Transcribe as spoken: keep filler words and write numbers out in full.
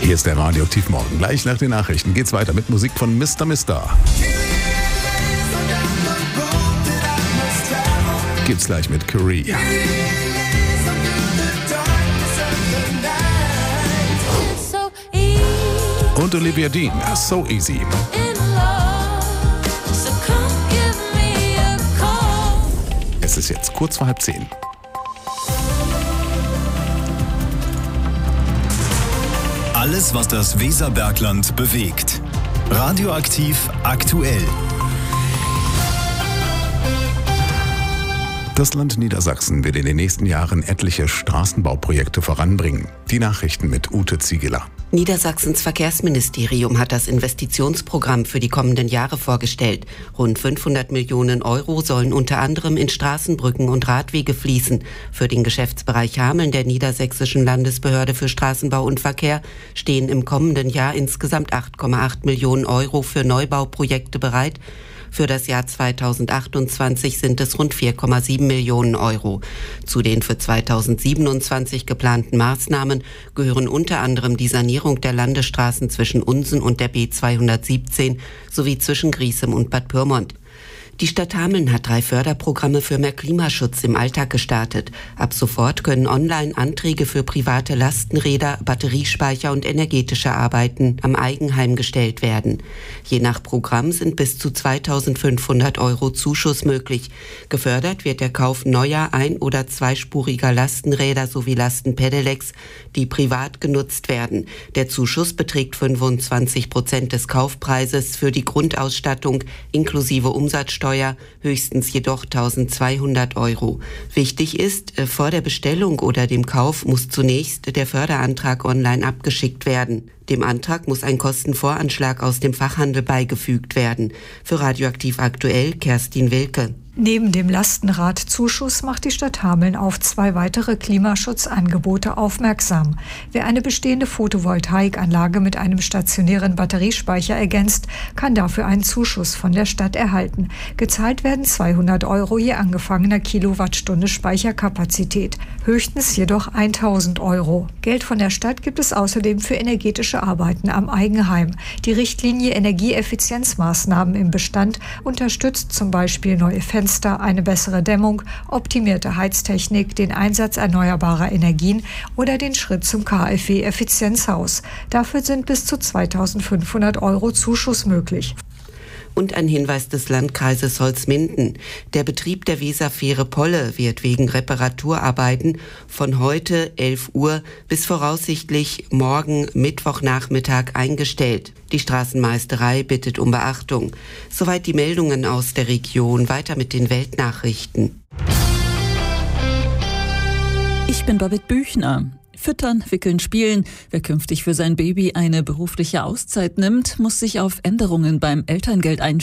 Hier ist der Radioaktiv Morgen. Gleich nach den Nachrichten geht's weiter mit Musik von Mister Mister. Gibt's gleich mit Curry. Und Olivia Dean, So Easy. Es ist jetzt kurz vor halb zehn. Alles, was das Weserbergland bewegt. Radioaktiv aktuell. Das Land Niedersachsen will in den nächsten Jahren etliche Straßenbauprojekte voranbringen. Die Nachrichten mit Ute Ziegeler. Niedersachsens Verkehrsministerium hat das Investitionsprogramm für die kommenden Jahre vorgestellt. Rund fünfhundert Millionen Euro sollen unter anderem in Straßenbrücken und Radwege fließen. Für den Geschäftsbereich Hameln der Niedersächsischen Landesbehörde für Straßenbau und Verkehr stehen im kommenden Jahr insgesamt acht Komma acht Millionen Euro für Neubauprojekte bereit. Für das Jahr zweitausendachtundzwanzig sind es rund vier Komma sieben Millionen Euro. Zu den für zweitausendsiebenundzwanzig geplanten Maßnahmen gehören unter anderem die Sanierung der Landesstraßen zwischen Unsen und der B zweihundertsiebzehn sowie zwischen Griesem und Bad Pyrmont. Die Stadt Hameln hat drei Förderprogramme für mehr Klimaschutz im Alltag gestartet. Ab sofort können online Anträge für private Lastenräder, Batteriespeicher und energetische Arbeiten am Eigenheim gestellt werden. Je nach Programm sind bis zu zweitausendfünfhundert Euro Zuschuss möglich. Gefördert wird der Kauf neuer ein- oder zweispuriger Lastenräder sowie Lastenpedelecs, die privat genutzt werden. Der Zuschuss beträgt fünfundzwanzig Prozent des Kaufpreises für die Grundausstattung inklusive Umsatzsteuer, höchstens jedoch eintausendzweihundert Euro. Wichtig ist, vor der Bestellung oder dem Kauf muss zunächst der Förderantrag online abgeschickt werden. Dem Antrag muss ein Kostenvoranschlag aus dem Fachhandel beigefügt werden. Für Radioaktiv aktuell Kerstin Wilke. Neben dem Lastenradzuschuss macht die Stadt Hameln auf zwei weitere Klimaschutzangebote aufmerksam. Wer eine bestehende Photovoltaikanlage mit einem stationären Batteriespeicher ergänzt, kann dafür einen Zuschuss von der Stadt erhalten. Gezahlt werden zweihundert Euro je angefangener Kilowattstunde Speicherkapazität, höchstens jedoch tausend Euro. Geld von der Stadt gibt es außerdem für energetische Arbeiten am Eigenheim. Die Richtlinie Energieeffizienzmaßnahmen im Bestand unterstützt zum Beispiel neue Fenster, eine bessere Dämmung, optimierte Heiztechnik, den Einsatz erneuerbarer Energien oder den Schritt zum KfW-Effizienzhaus. Dafür sind bis zu zweitausendfünfhundert Euro Zuschuss möglich. Und ein Hinweis des Landkreises Holzminden. Der Betrieb der Weserfähre Polle wird wegen Reparaturarbeiten von heute elf Uhr bis voraussichtlich morgen Mittwochnachmittag eingestellt. Die Straßenmeisterei bittet um Beachtung. Soweit die Meldungen aus der Region. Weiter mit den Weltnachrichten. Ich bin Babette Büchner. Füttern, wickeln, spielen. Wer künftig für sein Baby eine berufliche Auszeit nimmt, muss sich auf Änderungen beim Elterngeld einstellen.